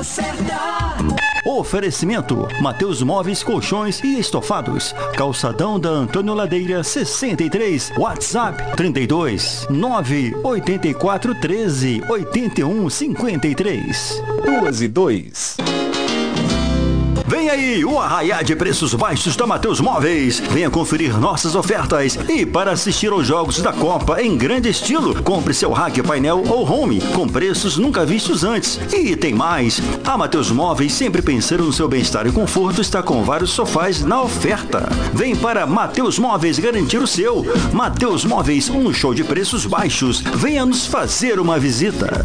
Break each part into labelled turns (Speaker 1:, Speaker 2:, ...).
Speaker 1: certa.
Speaker 2: Oferecimento: Mateus Móveis, Colchões e Estofados. Calçadão da Antônio Ladeira 63. WhatsApp 32 984 13 81 53.
Speaker 3: 2:02.
Speaker 2: Vem aí o arraiá de preços baixos da Mateus Móveis. Venha conferir nossas ofertas e para assistir aos jogos da Copa em grande estilo, compre seu rack, painel ou home com preços nunca vistos antes. E tem mais, a Mateus Móveis, sempre pensando no seu bem-estar e conforto, está com vários sofás na oferta. Vem para Mateus Móveis garantir o seu. Mateus Móveis, um show de preços baixos. Venha nos fazer uma visita.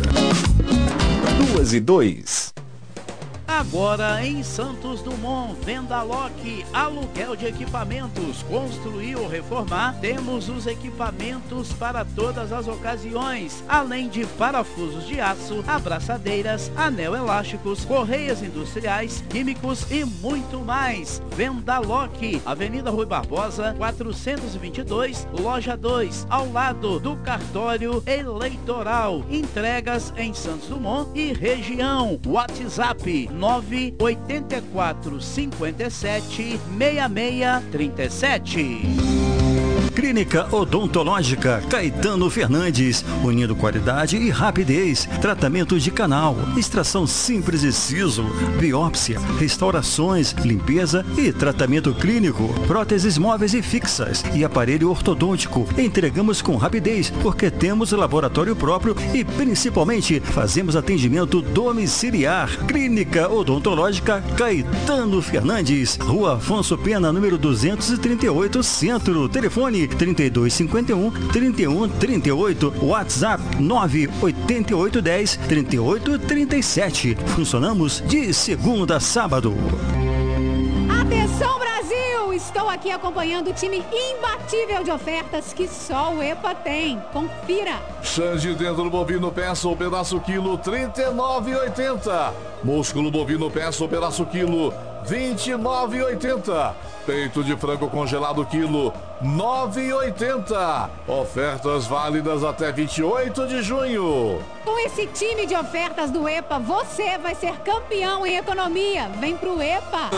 Speaker 3: 2:02.
Speaker 4: Agora em Santos Dumont, Vendaloc, aluguel de equipamentos, construir ou reformar, temos os equipamentos para todas as ocasiões, além de parafusos de aço, abraçadeiras, anel elásticos, correias industriais, químicos e muito mais. Vendaloc, Avenida Rui Barbosa, 422, Loja 2, ao lado do cartório eleitoral. Entregas em Santos Dumont e região. WhatsApp 984 57 66 37.
Speaker 2: Clínica Odontológica Caetano Fernandes, unindo qualidade e rapidez. Tratamento de canal, extração simples e siso, biópsia, restaurações, limpeza e tratamento clínico, próteses móveis e fixas e aparelho ortodôntico. Entregamos com rapidez porque temos laboratório próprio e principalmente fazemos atendimento domiciliar. Clínica Odontológica Caetano Fernandes, Rua Afonso Pena, número 238, Centro. Telefone 3251 3138, WhatsApp 98810 3837. Funcionamos de segunda a sábado.
Speaker 5: Atenção, Brasil! Estou aqui acompanhando o time imbatível de ofertas que só o EPA tem. Confira!
Speaker 6: Xande dentro do bovino peça ou pedaço quilo, R$ 39,80. Músculo bovino peça ou pedaço quilo, R$ 29,80. Peito de frango congelado quilo, R$ 9,80. Ofertas válidas até 28 de junho.
Speaker 5: Com esse time de ofertas do EPA, você vai ser campeão em economia. Vem pro EPA!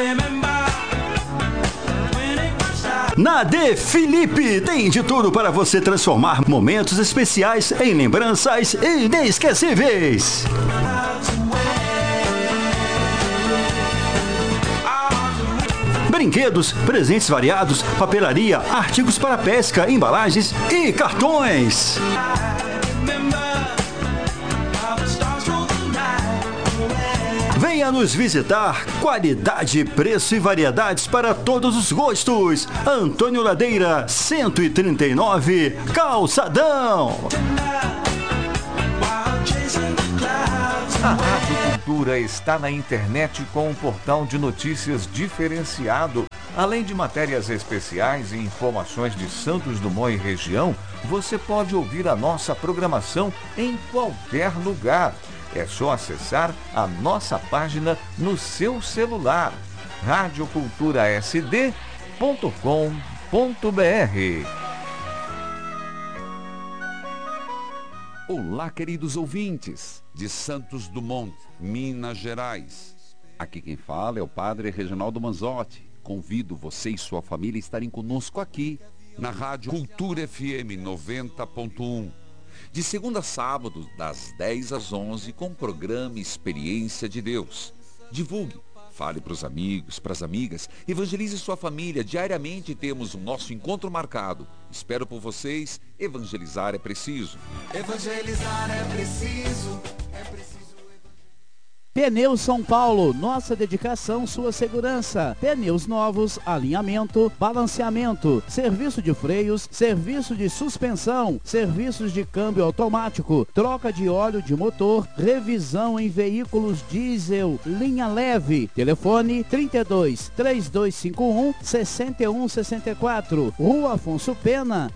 Speaker 2: Na De Felipe tem de tudo para você transformar momentos especiais em lembranças inesquecíveis. Brinquedos, presentes variados, papelaria, artigos para pesca, embalagens e cartões. Venha nos visitar. Qualidade, preço e variedades para todos os gostos. Antônio Ladeira, 139, Calçadão.
Speaker 3: A Rádio Cultura está na internet com um portal de notícias diferenciado. Além de matérias especiais e informações de Santos Dumont e região, você pode ouvir a nossa programação em qualquer lugar. É só acessar a nossa página no seu celular, radioculturasd.com.br.
Speaker 7: Olá, queridos ouvintes de Santos Dumont, Minas Gerais. Aqui quem fala é o Padre Reginaldo Manzotti. Convido você e sua família a estarem conosco aqui na Rádio Cultura FM 90.1. De segunda a sábado, das 10 às 11, com o programa Experiência de Deus. Divulgue, fale para os amigos, para as amigas, evangelize sua família. Diariamente temos o nosso encontro marcado. Espero por vocês. Evangelizar é preciso.
Speaker 1: Evangelizar é preciso.
Speaker 4: Pneus São Paulo, nossa dedicação, sua segurança. Pneus novos, alinhamento, balanceamento, serviço de freios, serviço de suspensão, serviços de câmbio automático, troca de óleo de motor, revisão em veículos diesel, linha leve. Telefone 32 3251 6164. Rua Afonso Pena,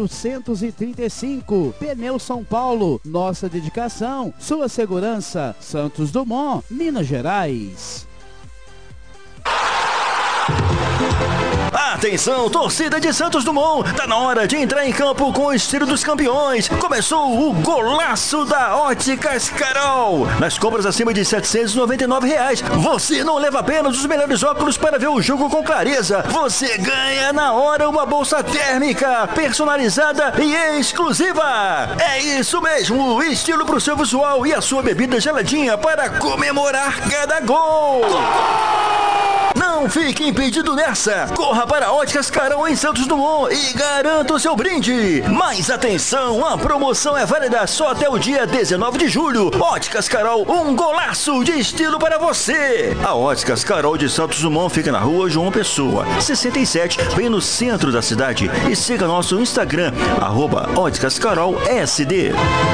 Speaker 4: 435. Pneus São Paulo, nossa dedicação, sua segurança. Santos Dumont, Minas Gerais.
Speaker 2: A Atenção, torcida de Santos Dumont, tá na hora de entrar em campo com o estilo dos campeões. Começou o golaço da Óticas Carol. Nas compras acima de R$ 799, você não leva apenas os melhores óculos para ver o jogo com clareza. Você ganha na hora uma bolsa térmica, personalizada e exclusiva. É isso mesmo, estilo pro seu visual e a sua bebida geladinha para comemorar cada gol. Não fique impedido nessa. Corra para Óticas Carol em Santos Dumont e garanta o seu brinde. Mas atenção, a promoção é válida só até o dia 19 de julho. Óticas Carol, um golaço de estilo para você. A Óticas Carol de Santos Dumont fica na rua João Pessoa, 67, bem no centro da cidade. E siga nosso Instagram, @óticascarolsd.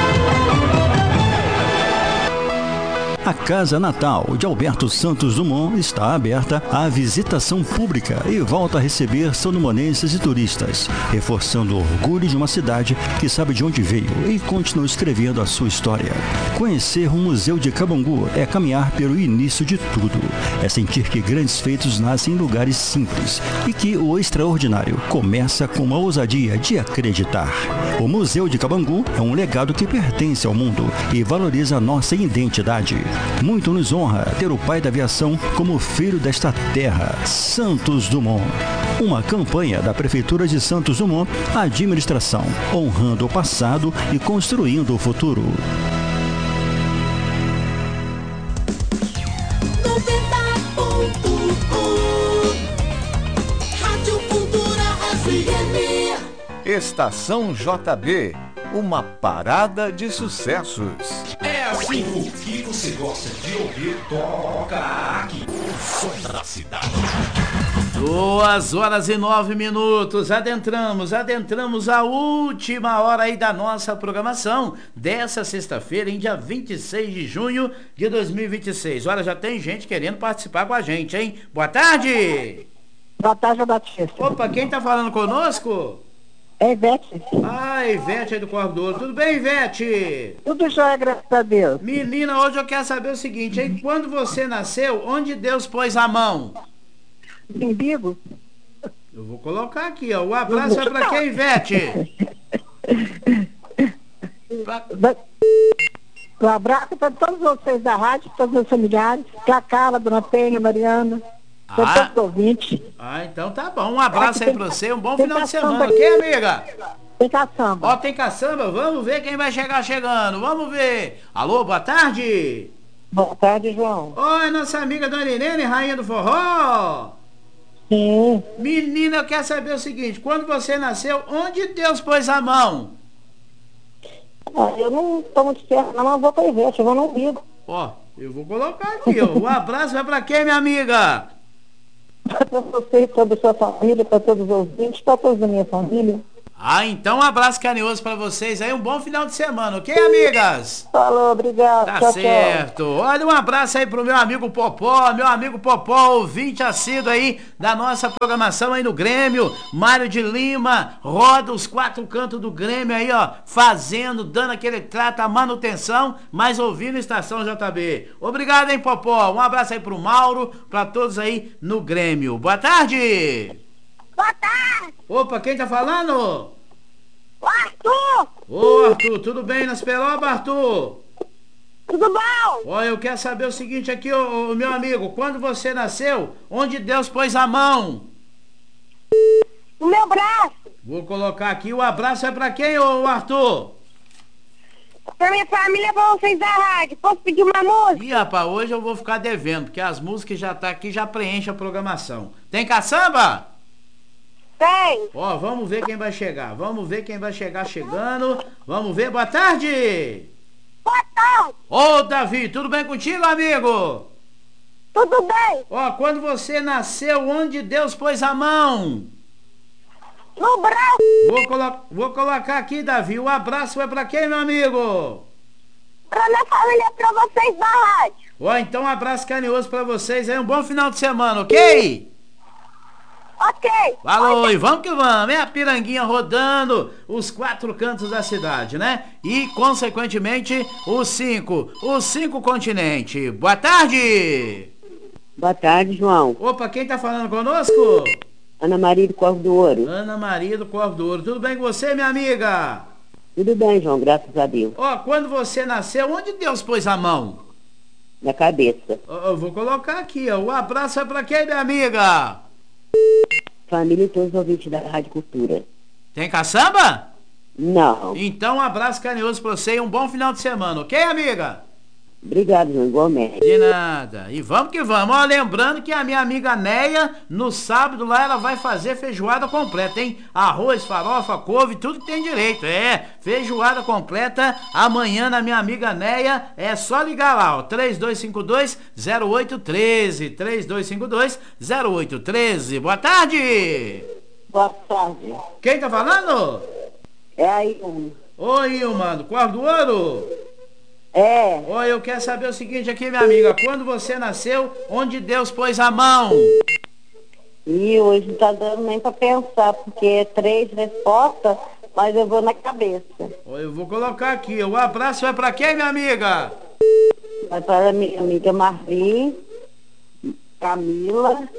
Speaker 2: A Casa Natal de Alberto Santos Dumont está aberta à visitação pública e volta a receber sandumonenses e turistas, reforçando o orgulho de uma cidade que sabe de onde veio e continua escrevendo a sua história. Conhecer o Museu de Cabangu é caminhar pelo início de tudo. É sentir que grandes feitos nascem em lugares simples e que o extraordinário começa com uma ousadia de acreditar. O Museu de Cabangu é um legado que pertence ao mundo e valoriza a nossa identidade. Muito nos honra ter o pai da aviação como filho desta terra, Santos Dumont. Uma campanha da Prefeitura de Santos Dumont, a administração, honrando o passado e construindo o futuro.
Speaker 1: 90.1 Rádio Cultura FM.
Speaker 3: Estação JB, uma parada de sucessos.
Speaker 8: É assim, o que você gosta de ouvir, toca aqui. O som da cidade.
Speaker 4: 2h09. Adentramos a última hora aí da nossa programação dessa sexta-feira, em dia 26 de junho de 2026. Olha, já tem gente querendo participar com a gente, hein? Boa tarde!
Speaker 9: Boa tarde, Batista.
Speaker 4: Opa, quem tá falando conosco?
Speaker 9: É Ivete.
Speaker 4: Ah, Ivete aí do Corvo do Ouro. Tudo bem, Ivete?
Speaker 9: Tudo jóia, graças a Deus.
Speaker 4: Menina, hoje eu quero saber o seguinte, hein? Quando você nasceu, onde Deus pôs a mão?
Speaker 9: Umbigo?
Speaker 4: Eu vou colocar aqui, ó. O abraço é pra quem, Ivete?
Speaker 9: Um abraço para todos vocês da rádio, todos os familiares, pra Carla, Dona Penha, Mariana, para todos os ouvintes.
Speaker 4: Ah, então tá bom. Um abraço aí pra você, um bom final de semana, ok, amiga?
Speaker 9: Tem caçamba.
Speaker 4: Ó, tem caçamba? Vamos ver quem vai chegar chegando. Vamos ver. Alô, boa tarde.
Speaker 9: Boa tarde, João.
Speaker 4: Oi, nossa amiga Dona Irene, rainha do forró.
Speaker 9: Sim.
Speaker 4: Menina, eu quero saber o seguinte, quando você nasceu, onde Deus pôs a mão?
Speaker 9: Eu não tô muito certo, não, mas eu vou pra Ivete, eu vou no umbigo.
Speaker 4: Ó, eu vou colocar aqui, ó. O abraço vai pra quem, minha amiga?
Speaker 9: Para você, toda a sua família, para todos os ouvintes, para toda a minha família.
Speaker 4: Ah, então um abraço carinhoso pra vocês aí, um bom final de semana, ok, amigas?
Speaker 9: Falou, obrigado.
Speaker 4: Tá
Speaker 9: tchau,
Speaker 4: certo.
Speaker 9: Tchau.
Speaker 4: Olha, um abraço aí pro meu amigo Popó, ouvinte assíduo aí da nossa programação aí no Grêmio. Mário de Lima, roda os quatro cantos do Grêmio aí, ó, fazendo, dando aquele trato, a manutenção, mas ouvindo Estação JB. Obrigado, hein, Popó. Um abraço aí pro Mauro, pra todos aí no Grêmio. Boa tarde.
Speaker 9: Boa tarde.
Speaker 4: Opa, quem tá falando?
Speaker 9: O Arthur.
Speaker 4: Ô, Arthur, tudo bem nas Peroba, Arthur?
Speaker 9: Tudo bom?
Speaker 4: Olha, eu quero saber o seguinte aqui, ô, meu amigo, quando você nasceu, onde Deus pôs a mão?
Speaker 9: O meu braço.
Speaker 4: Vou colocar aqui, o abraço é pra quem, ô Arthur?
Speaker 9: Pra minha família, pra vocês da rádio. Posso pedir uma música?
Speaker 4: Ih, rapaz, hoje eu vou ficar devendo, porque as músicas já tá aqui, já preenche a programação. Tem caçamba?
Speaker 9: Tem.
Speaker 4: Ó, vamos ver quem vai chegar, chegando. Vamos ver, boa tarde.
Speaker 9: Boa tarde.
Speaker 4: Ô, Davi, tudo bem contigo, amigo?
Speaker 9: Tudo bem.
Speaker 4: Ó, quando você nasceu, onde Deus pôs a mão?
Speaker 9: No braço.
Speaker 4: Vou colocar aqui, Davi, o abraço é pra quem, meu amigo?
Speaker 9: Pra minha família, pra vocês da rádio.
Speaker 4: Ó, então um abraço carinhoso pra vocês aí, um bom final de semana, ok?
Speaker 9: Ok.
Speaker 4: Falou, e vamos que vamos, é a Piranguinha rodando os quatro cantos da cidade, né? E, consequentemente, os cinco continentes. Boa tarde!
Speaker 9: Boa tarde, João.
Speaker 4: Opa, quem tá falando conosco?
Speaker 10: Ana Maria do Corvo do Ouro.
Speaker 4: Ana Maria do Corvo do Ouro. Tudo bem com você, minha amiga?
Speaker 10: Tudo bem, João, graças a Deus.
Speaker 4: Ó, quando você nasceu, onde Deus pôs a mão?
Speaker 10: Na cabeça.
Speaker 4: Eu vou colocar aqui, ó. O abraço é pra quem, minha amiga?
Speaker 10: Família e todos os ouvintes da Rádio Cultura.
Speaker 4: Tem caçamba?
Speaker 10: Não.
Speaker 4: Então, um abraço carinhoso pra você e um bom final de semana, ok, amiga?
Speaker 10: Obrigado, João, igualmente.
Speaker 4: De nada. E vamos que vamos. Ó, lembrando que a minha amiga Neia, no sábado lá, ela vai fazer feijoada completa, hein? Arroz, farofa, couve, tudo que tem direito. É, feijoada completa. Amanhã na minha amiga Neia, é só ligar lá, ó. 3252-0813. 3252-0813. Boa tarde.
Speaker 10: Boa tarde.
Speaker 4: Quem tá falando?
Speaker 10: É a Ilma.
Speaker 4: Oi, Ilma, do Corvo do Ouro?
Speaker 10: É.
Speaker 4: Oi, eu quero saber o seguinte aqui, minha amiga. Quando você nasceu, onde Deus pôs a mão?
Speaker 10: E hoje não tá dando nem pra pensar, porque é 3 respostas, mas eu vou na cabeça.
Speaker 4: Oi, eu vou colocar aqui. O abraço é pra quem, minha amiga?
Speaker 10: Vai para a minha amiga Marli, Camila,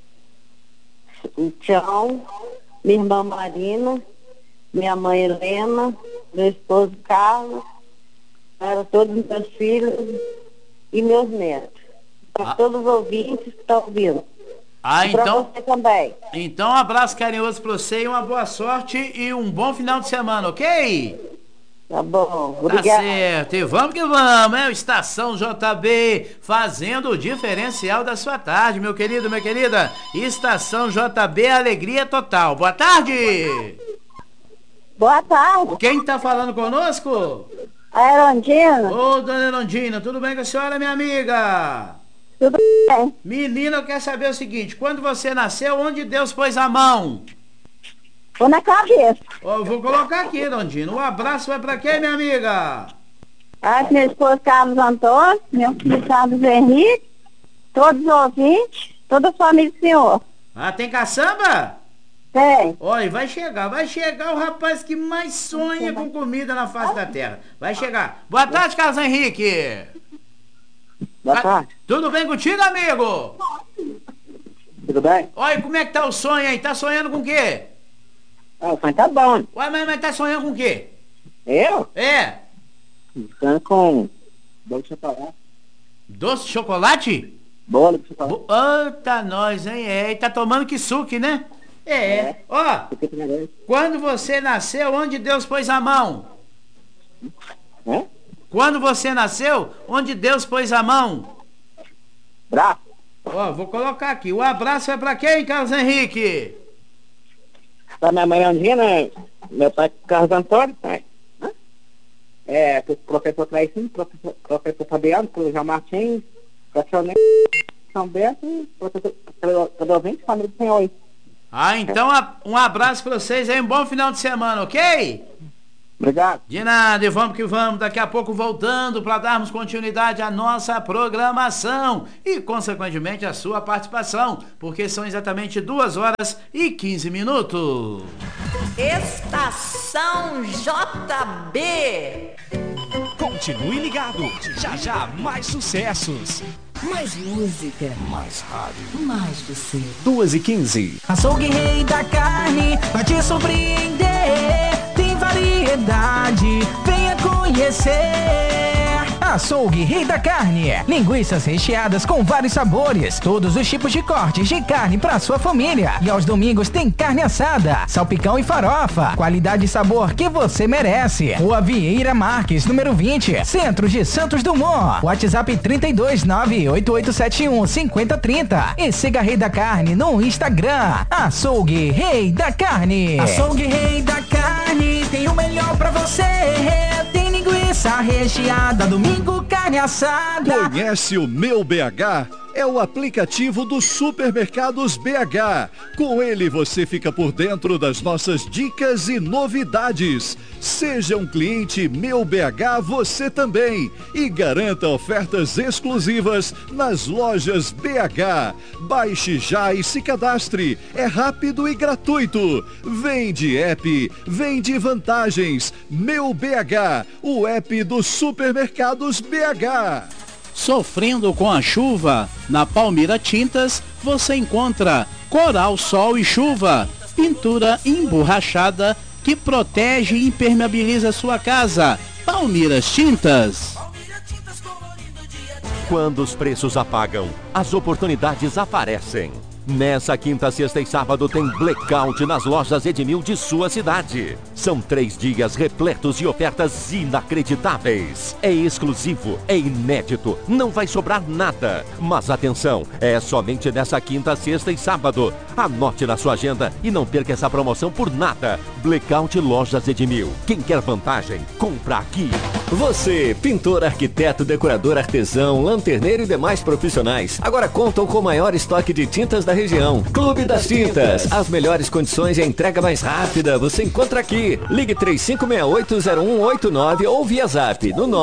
Speaker 10: o Tião, minha irmã Marina, minha mãe Helena, meu esposo Carlos, para todos os meus filhos e meus netos. Para todos os ouvintes que estão ouvindo.
Speaker 4: Ah,
Speaker 10: e para
Speaker 4: então.
Speaker 10: você também.
Speaker 4: Então, um abraço carinhoso para você e uma boa sorte e um bom final de semana, ok?
Speaker 10: Tá bom,
Speaker 4: Tá
Speaker 10: obrigado.
Speaker 4: certo, e vamos que vamos, é o Estação JB, fazendo o diferencial da sua tarde, meu querido, minha querida. Estação JB, alegria total. Boa tarde!
Speaker 9: Boa tarde.
Speaker 4: Quem tá falando conosco?
Speaker 9: A Erondina.
Speaker 4: Ô, dona Erondina, tudo bem com a senhora, minha amiga?
Speaker 9: Tudo bem.
Speaker 4: Menina, eu quero saber o seguinte, quando você nasceu, onde Deus pôs a mão?
Speaker 9: Vou na cabeça.
Speaker 4: Ó, eu vou colocar aqui, Erondina. Um abraço vai pra quem, minha amiga?
Speaker 9: Meu esposo Carlos Antônio, meu filho Carlos Henrique, todos os ouvintes, toda a família do senhor.
Speaker 4: Ah, tem caçamba?
Speaker 9: Tem.
Speaker 4: Olha, vai chegar o rapaz que mais sonha com comida na face da terra. Vai chegar. Boa tarde, Carlos Henrique.
Speaker 10: Boa tarde.
Speaker 4: Tudo bem contigo, amigo?
Speaker 10: Tudo bem?
Speaker 4: Olha, como é que tá o sonho aí? Tá sonhando com o quê?
Speaker 10: Ah, o sonho tá bom.
Speaker 4: Ué, mas tá sonhando com o quê?
Speaker 10: Eu?
Speaker 4: É.
Speaker 10: Sonho com bolo de chocolate.
Speaker 4: Doce de chocolate?
Speaker 10: Bolo de chocolate.
Speaker 4: Eita, nós, hein? É, e tá tomando kisuke, né? É. Ó, quando você nasceu, onde Deus pôs a mão?
Speaker 10: É?
Speaker 4: Quando você nasceu, onde Deus pôs a mão?
Speaker 10: Braço.
Speaker 4: Ó, vou colocar aqui. O abraço é pra quem, Carlos Henrique?
Speaker 10: Pra minha mãe Andina, meu pai Carlos Antônio, pai. Pro professor Claicinho, professor Fabiano, pro João Martins, professor São Bento e professor Cleovinte, família do senhor.
Speaker 4: Ah, então um abraço pra vocês aí, um bom final de semana, ok?
Speaker 10: Obrigado.
Speaker 4: De nada, e vamos que vamos, daqui a pouco voltando para darmos continuidade à nossa programação e, consequentemente, a sua participação, porque são exatamente 2h15.
Speaker 11: Estação JB.
Speaker 12: Continue ligado, já já mais sucessos.
Speaker 11: Mais música.
Speaker 12: Mais rádio.
Speaker 11: Mais você.
Speaker 12: 2h15.
Speaker 13: Açougue Rei da Carne vai te surpreender. Tem variedade, venha conhecer. Açougue Rei da Carne. Linguiças recheadas com vários sabores. Todos os tipos de cortes de carne para sua família. E aos domingos tem carne assada, salpicão e farofa. Qualidade e sabor que você merece. Rua Vieira Marques, número 20, Centro de Santos Dumont. WhatsApp 32988715030. E siga Rei da Carne no Instagram. Açougue Rei da Carne. Açougue Rei da Carne tem o melhor pra você. Tem linguiça recheada, domingo carne assada.
Speaker 14: Conhece o Meu BH? É o aplicativo dos supermercados BH. Com ele você fica por dentro das nossas dicas e novidades. Seja um cliente Meu BH você também e garanta ofertas exclusivas nas lojas BH. Baixe já e se cadastre. É rápido e gratuito. Vem de app, vem de vantagens. Meu BH, o app dos supermercados BH.
Speaker 4: Sofrendo com a chuva? Na Palmira Tintas você encontra Coral, Sol e Chuva, pintura emborrachada que protege e impermeabiliza sua casa. Palmiras Tintas.
Speaker 15: Quando os preços apagam, as oportunidades aparecem. Nessa quinta, sexta e sábado tem blackout nas lojas Edmil de sua cidade. São 3 dias repletos de ofertas inacreditáveis. É exclusivo, é inédito, não vai sobrar nada. Mas atenção, é somente nessa quinta, sexta e sábado. Anote na sua agenda e não perca essa promoção por nada. Blackout Lojas Edmil. Quem quer vantagem, compra aqui.
Speaker 12: Você, pintor, arquiteto, decorador, artesão, lanterneiro e demais profissionais, agora contam com o maior estoque de tintas da região. Clube das Tintas. As melhores condições e a entrega mais rápida você encontra aqui. Ligue 3568-0189 ou via zap no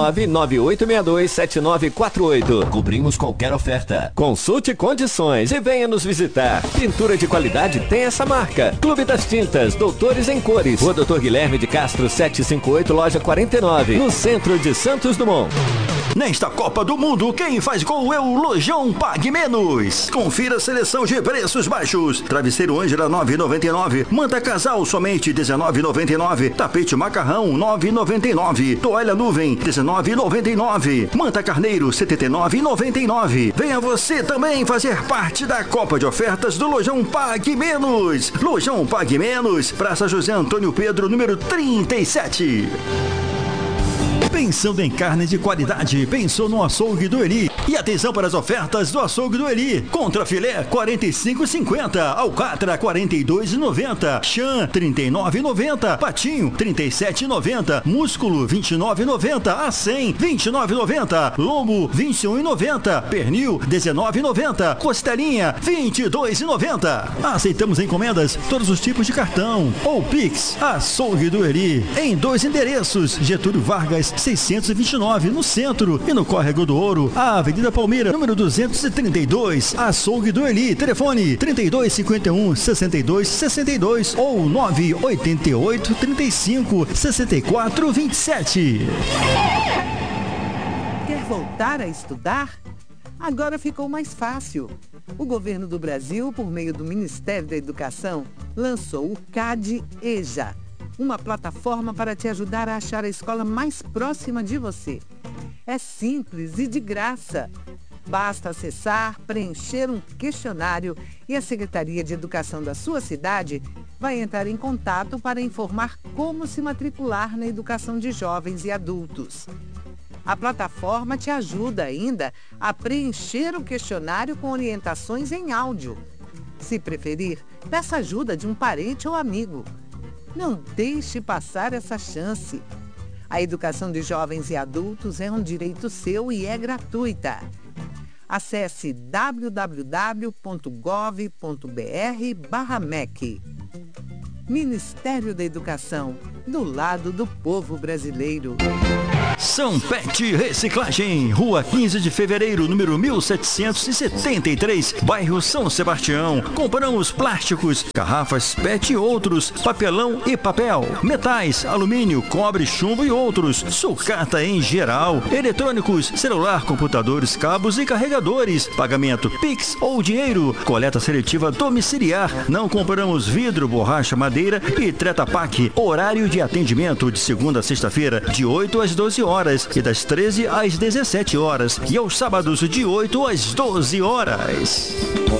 Speaker 12: 998627948. Cobrimos qualquer oferta. Consulte condições e venha nos visitar. Pintura de qualidade tem essa marca. Clube das Tintas, Doutores em Cores. Rua Doutor Guilherme de Castro 758, loja 49, no centro de Santos Dumont.
Speaker 2: Nesta Copa do Mundo, quem faz gol é o Lojão Pague Menos. Confira a seleção de preços baixos. Travesseiro Ângela 9,99. Manta Casal somente 19,99. Tapete Macarrão 9,99. Toalha Nuvem 19,99. Manta Carneiro 79,99. Venha você também fazer parte da Copa de Ofertas do Lojão Pague Menos. Lojão Pague Menos, Praça José Antônio Pedro, número 37. Pensando em carne de qualidade, pensou no Açougue do Eli. E atenção para as ofertas do Açougue do Eli. Contra filé, R$ 45,50. Alcatra, R$ 42,90. Chã, R$ 39,90. Patinho, R$ 37,90. Músculo, R$ 29,90. Acém, R$ 29,90. Lombo, R$ 21,90. Pernil, R$ 19,90. Costelinha, R$ 22,90. Aceitamos encomendas, todos os tipos de cartão ou Pix. Açougue do Eli, em 2 endereços. Getúlio Vargas, 629, no centro, e no Córrego do Ouro, a Avenida Palmeira, número 232, Açougue do Eli. Telefone 3251-6262 ou 988-35-6427.
Speaker 16: Quer voltar a estudar? Agora ficou mais fácil. O governo do Brasil, por meio do Ministério da Educação, lançou o CAD-EJA, uma plataforma para te ajudar a achar a escola mais próxima de você. É simples e de graça. Basta acessar, preencher um questionário e a Secretaria de Educação da sua cidade vai entrar em contato para informar como se matricular na educação de jovens e adultos. A plataforma te ajuda ainda a preencher o questionário com orientações em áudio. Se preferir, peça ajuda de um parente ou amigo. Não deixe passar essa chance. A educação de jovens e adultos é um direito seu e é gratuita. Acesse www.gov.br/MEC. Ministério da Educação, do lado do povo brasileiro.
Speaker 2: São Pet Reciclagem, Rua 15 de Fevereiro, número 1773, bairro São Sebastião. Compramos plásticos, garrafas PET e outros, papelão e papel, metais, alumínio, cobre, chumbo e outros, sucata em geral, eletrônicos, celular, computadores, cabos e carregadores, pagamento Pix ou dinheiro, coleta seletiva domiciliar. Não compramos vidro, borracha, madeira e Treta Pak. Horário de atendimento de segunda a sexta-feira, de 8 às 12 horas e das 13 às 17 horas e aos sábados de 8 às 12 horas.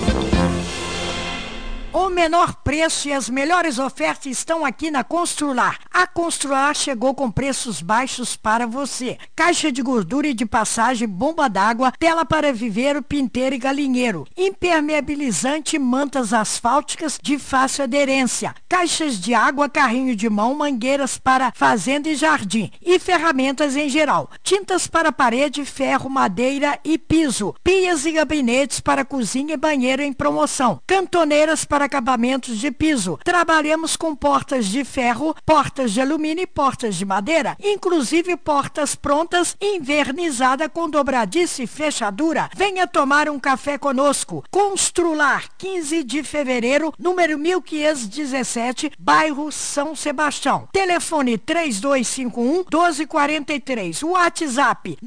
Speaker 17: O menor preço e as melhores ofertas estão aqui na Constrular. A Constrular chegou com preços baixos para você. Caixa de gordura e de passagem, bomba d'água, tela para viveiro, pinteiro e galinheiro. Impermeabilizante, mantas asfálticas de fácil aderência. Caixas de água, carrinho de mão, mangueiras para fazenda e jardim. E ferramentas em geral. Tintas para parede, ferro, madeira e piso. Pias e gabinetes para cozinha e banheiro em promoção. Cantoneiras para acabamentos de piso. Trabalhamos com portas de ferro, portas de alumínio e portas de madeira, inclusive portas prontas, invernizada com dobradiça e fechadura. Venha tomar um café conosco. Constrular, 15 de fevereiro, número 1517, bairro São Sebastião. Telefone 3251-1243. WhatsApp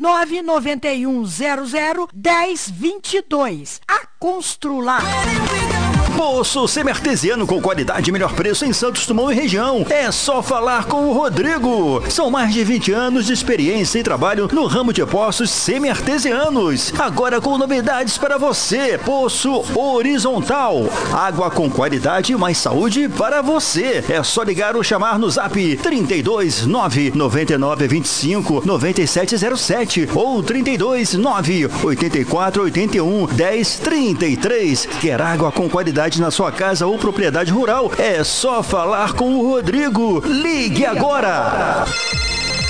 Speaker 17: 991001022. A Constrular.
Speaker 2: Poço semi-artesiano com qualidade e melhor preço em Santos Dumont e região. É só falar com o Rodrigo. São mais de 20 anos de experiência e trabalho no ramo de poços semi-artesianos. Agora com novidades para você. Poço horizontal. Água com qualidade e mais saúde para você. É só ligar ou chamar no zap 32 999 25 9707 ou 32 9 84 81 10 33. Quer água com qualidade na sua casa ou propriedade rural? É só falar com o Rodrigo. Ligue agora!